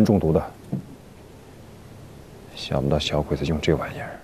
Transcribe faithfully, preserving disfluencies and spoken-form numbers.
人中毒的。想不到小鬼子用这玩意儿。